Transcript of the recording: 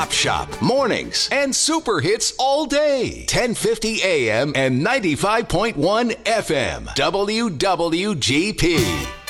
Pop Shop, mornings, and super hits all day. 1050 AM and 95.1 FM. WWGP.